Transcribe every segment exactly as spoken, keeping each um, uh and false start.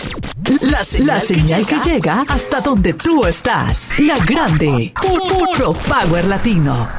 La señal, la señal que, llega, que llega hasta donde tú estás. La grande. Puro Power Latino.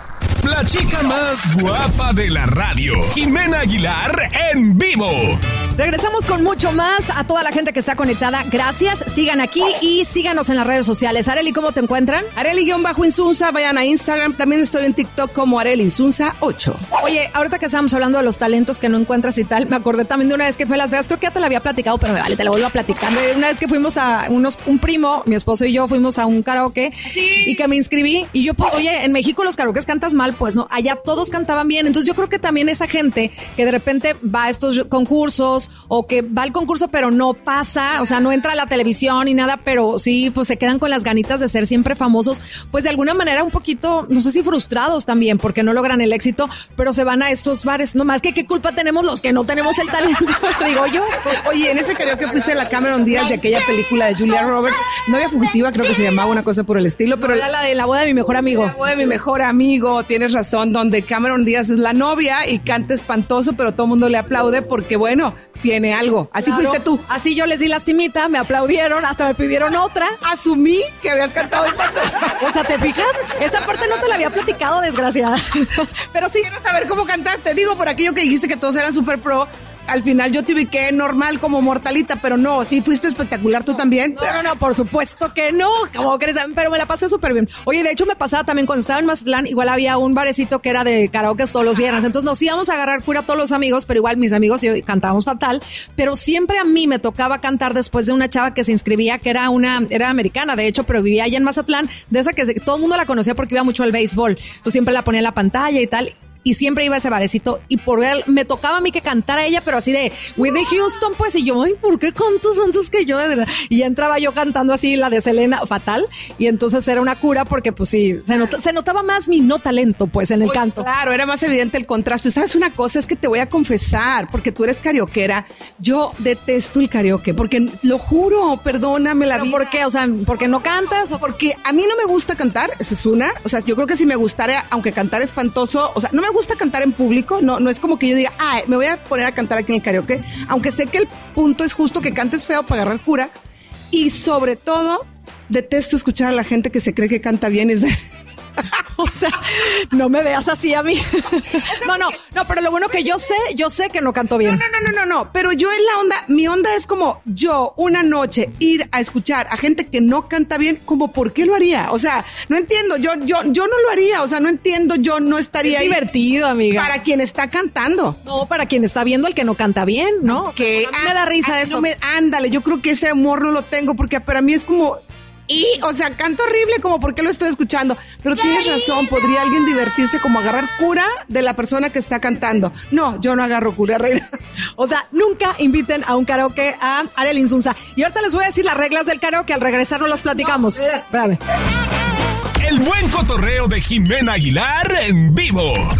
La chica más guapa de la radio, Jimena Aguilar, en vivo. Regresamos con mucho más a toda la gente que está conectada. Gracias, sigan aquí y síganos en las redes sociales. Arely, ¿cómo te encuentran? Arely-Insunza, vayan a Instagram. También estoy en TikTok como Arely Insunza ocho. Oye, ahorita que estábamos hablando de los talentos que no encuentras y tal, me acordé también de una vez que fui a Las Vegas. Creo que ya te la había platicado, pero me vale, te la vuelvo a platicar. De una vez que fuimos a unos, un primo, mi esposo y yo fuimos a un karaoke, sí, y que me inscribí. Y yo, pues, oye, en México los karaokes cantas mal, pues no, allá todos cantaban bien. Entonces yo creo que también esa gente que de repente va a estos concursos o que va al concurso pero no pasa, o sea, no entra a la televisión ni nada, pero sí, pues se quedan con las ganitas de ser siempre famosos, pues de alguna manera un poquito, no sé si frustrados también porque no logran el éxito, pero se van a estos bares. No más que qué culpa tenemos los que no tenemos el talento, digo yo. Oye, en ese karaoke fuiste a la Cameron Díaz de aquella película de Julia Roberts, Novia Fugitiva, creo que se llamaba, una cosa por el estilo, pero la, la de la boda de mi mejor amigo. La boda de mi mejor amigo, tienes razón, donde Cameron Díaz es la novia y canta espantoso, pero todo el mundo le aplaude porque, bueno, tiene algo. Así claro, fuiste tú. Así yo les di lastimita, me aplaudieron, hasta me pidieron otra. Asumí que habías cantado espantoso. O sea, ¿te fijas? Esa parte no te la había platicado, desgraciada. Pero sí. Quiero saber cómo cantaste. Digo, por aquello que dijiste que todos eran super pro, al final yo te ubiqué normal como mortalita, pero no, sí fuiste espectacular tú también. No, no, no, por supuesto que no, ¿cómo crees? Pero me la pasé súper bien. Oye, de hecho me pasaba también cuando estaba en Mazatlán, igual había un barecito que era de karaoke todos los viernes, entonces nos íbamos a agarrar cura todos los amigos, pero igual mis amigos y yo cantábamos fatal, pero siempre a mí me tocaba cantar después de una chava que se inscribía, que era una, era americana, de hecho, pero vivía allá en Mazatlán, de esa que se, todo el mundo la conocía porque iba mucho al béisbol, entonces siempre la ponía en la pantalla y tal. Y siempre iba a ese barecito y por él me tocaba a mí que cantara ella, pero así de Whitney Houston, pues, y yo, ay, ¿por qué cantas antes que yo? Y ya entraba yo cantando así la de Selena, fatal, y entonces era una cura porque, pues sí, se, not- se notaba más mi no talento, pues, en el pues, canto. Claro, era más evidente el contraste. ¿Sabes una cosa? Es que te voy a confesar, porque tú eres karaokeera, yo detesto el karaoke, porque lo juro, perdóname la ¿Pero vida. por qué? O sea, ¿porque no cantas? O porque a mí no me gusta cantar, esa es una, o sea, yo creo que si me gustara, aunque cantar espantoso, o sea, no me gusta cantar en público, no, no es como que yo diga, ah, me voy a poner a cantar aquí en el karaoke, aunque sé que el punto es justo que cantes feo para agarrar cura, y sobre todo, detesto escuchar a la gente que se cree que canta bien, es de... O sea, no me veas así a mí. No, no, no, pero lo bueno que yo sé, yo sé que no canto bien. No, no, no, no, no, no, pero yo en la onda, mi onda es como yo una noche ir a escuchar a gente que no canta bien, como ¿por qué lo haría? O sea, no entiendo, yo yo yo no lo haría, o sea, no entiendo, yo no estaría ahí. Es divertido, amiga. Para quien está cantando. No, para quien está viendo el que no canta bien, ¿no? Que o sea, a mí me da risa a, eso. No me, ándale, yo creo que ese humor no lo tengo porque para mí es como... Y, o sea, canto horrible, como ¿por qué lo estoy escuchando? Pero tienes razón, podría alguien divertirse como agarrar cura de la persona que está cantando. No, yo no agarro cura, reina. O sea, nunca inviten a un karaoke a Arely Insunza. Y ahorita les voy a decir las reglas del karaoke, al regresar no las platicamos. No, espérame. El buen cotorreo de Jimena Aguilar en vivo.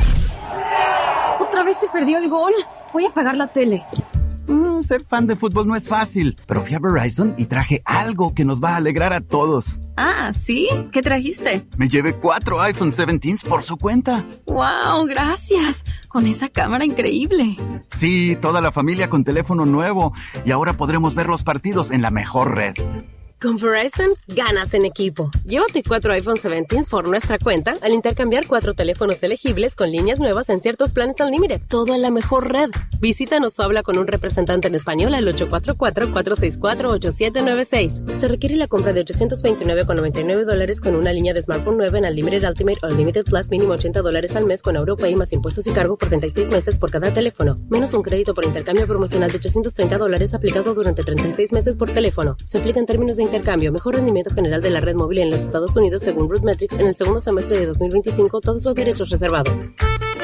Otra vez se perdió el gol. Voy a apagar la tele. Mm, ser fan de fútbol no es fácil, pero fui a Verizon y traje algo que nos va a alegrar a todos. Ah, ¿sí? ¿Qué trajiste? Me llevé cuatro iPhone diecisiete por su cuenta. ¡Wow! Gracias. Con esa cámara increíble. Sí, toda la familia con teléfono nuevo. Y ahora podremos ver los partidos en la mejor red. Con Verizon, ganas en equipo. Llévate cuatro iPhone diecisiete por nuestra cuenta al intercambiar cuatro teléfonos elegibles con líneas nuevas en ciertos planes Unlimited. Todo en la mejor red. Visítanos o habla con un representante en español al ocho cuatro cuatro, cuatro seis cuatro, ocho siete nueve seis. Se requiere la compra de ochocientos veintinueve con noventa y nueve dólares con una línea de smartphone nueva en Unlimited Ultimate o Unlimited Plus mínimo ochenta dólares al mes con AutoPay más impuestos y cargo por treinta y seis meses por cada teléfono. Menos un crédito por intercambio promocional de ochocientos treinta dólares aplicado durante treinta y seis meses por teléfono. Se aplica en términos de intercambio, mejor rendimiento general de la red móvil en los Estados Unidos según RootMetrics en el segundo semestre de dos mil veinticinco, todos los derechos reservados.